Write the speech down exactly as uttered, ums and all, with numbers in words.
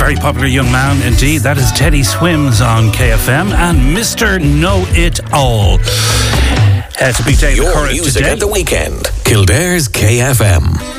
very popular young man indeed. That is Teddy Swims on K F M and Mister Know-It-All. Uh, to be David Your Curran music today. at the weekend. Kildare's K F M.